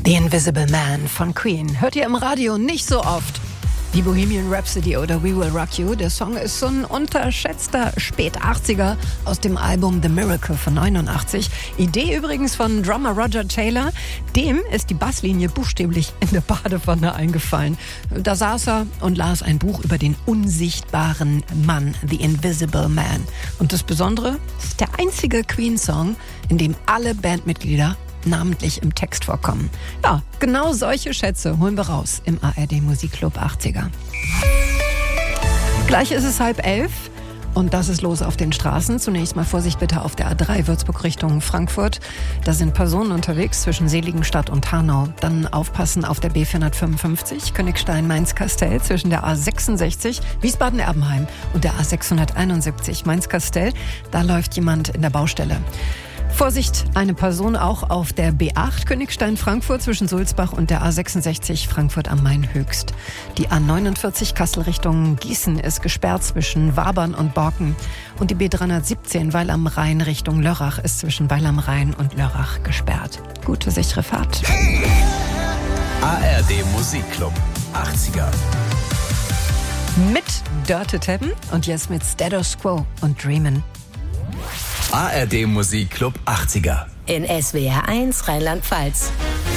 The Invisible Man von Queen. Hört ihr im Radio nicht so oft. Wie Bohemian Rhapsody oder We Will Rock You. Der Song ist so ein unterschätzter Spät-80er aus dem Album The Miracle von 89. Idee übrigens von Drummer Roger Taylor. Dem ist die Basslinie buchstäblich in der Badewanne eingefallen. Da saß er und las ein Buch über den unsichtbaren Mann, The Invisible Man. Und das Besondere, es ist der einzige Queen-Song, in dem alle Bandmitglieder namentlich im Text vorkommen. Ja, genau solche Schätze holen wir raus im ARD Musikclub 80er. Gleich ist es 10:30 und das ist los auf den Straßen. Zunächst mal Vorsicht bitte auf der A3 Würzburg Richtung Frankfurt. Da sind Personen unterwegs zwischen Seligenstadt und Hanau. Dann aufpassen auf der B455 Königstein-Mainz-Kastell zwischen der A66 Wiesbaden-Erbenheim und der A671 Mainz-Kastell. Da läuft jemand in der Baustelle. Vorsicht, eine Person auch auf der B8 Königstein-Frankfurt zwischen Sulzbach und der A66 Frankfurt am Main Höchst. Die A49 Kassel Richtung Gießen ist gesperrt zwischen Wabern und Borken. Und die B317 Weil am Rhein Richtung Lörrach ist zwischen Weil am Rhein und Lörrach gesperrt. Gute sichere Fahrt. ARD Musikclub 80er. Mit Dörte Teppen und jetzt mit Status Quo und Dreamin'. ARD Musikclub 80er. In SWR 1 Rheinland-Pfalz.